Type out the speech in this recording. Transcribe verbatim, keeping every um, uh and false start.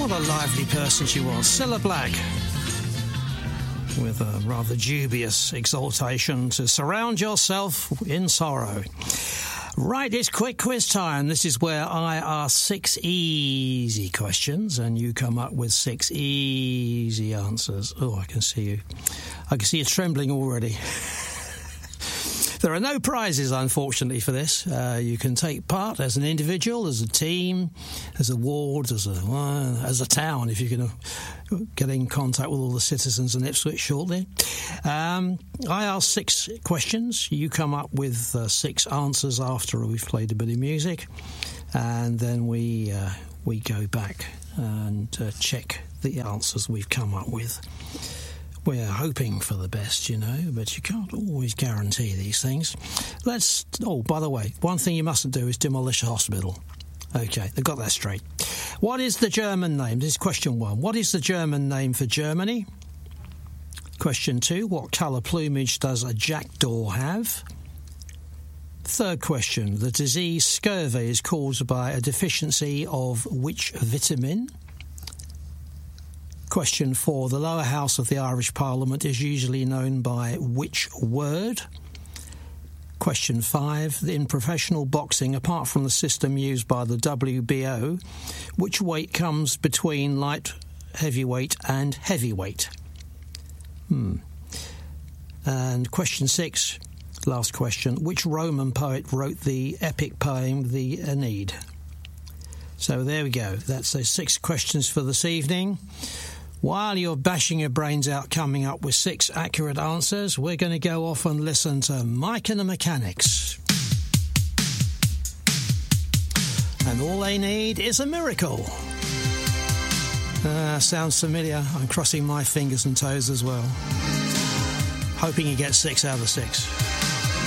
What a lively person she was. Cilla Black, with a rather dubious exaltation to surround yourself in sorrow. Right, it's quick quiz time. This is where I ask six easy questions and you come up with six easy answers. Oh, I can see you. I can see you trembling already. There are no prizes, unfortunately, for this. Uh, you can take part as an individual, as a team, as a ward, as a uh, as a town, if you can uh, get in contact with all the citizens in Ipswich shortly. Um, I ask six questions. You come up with uh, six answers after we've played a bit of music, and then we uh, we go back and uh, check the answers we've come up with. We're hoping for the best, you know, but you can't always guarantee these things. Let's... Oh, by the way, one thing you mustn't do is demolish a hospital. OK, I got that straight. What is the German name? This is question one. What is the German name for Germany? Question two. What colour plumage does a jackdaw have? Third question. The disease scurvy is caused by a deficiency of which vitamin? Question four. The lower house of the Irish Parliament is usually known by which word? Question five. In professional boxing, apart from the system used by the W B O, which weight comes between light heavyweight and heavyweight? Hmm. And question six, last question. Which Roman poet wrote the epic poem, the Aeneid? So there we go. That's those six questions for this evening. While you're bashing your brains out coming up with six accurate answers, we're going to go off and listen to Mike and the Mechanics. And all they need is a miracle. Uh, sounds familiar. I'm crossing my fingers and toes as well. Hoping you get six out of six.